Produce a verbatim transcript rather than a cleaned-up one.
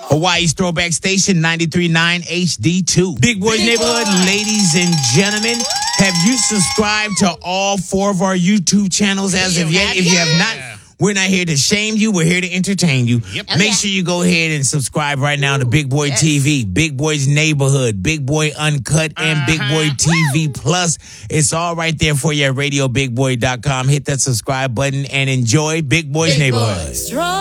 Hawaii's Throwback Station, ninety-three point nine H D two. Big Boys Big Neighborhood, boy. Ladies and gentlemen, have you subscribed to all four of our YouTube channels as of yet? If you have not, we're not here to shame you. We're here to entertain you. Yep. Make okay. sure you go ahead and subscribe right now Ooh, to Big Boy yes. T V, Big Boys Neighborhood, Big Boy Uncut, and uh-huh. Big Boy T V Woo. Plus. It's all right there for you at radio big boy dot com. Hit that subscribe button and enjoy Big Boys Big Neighborhood. Boys.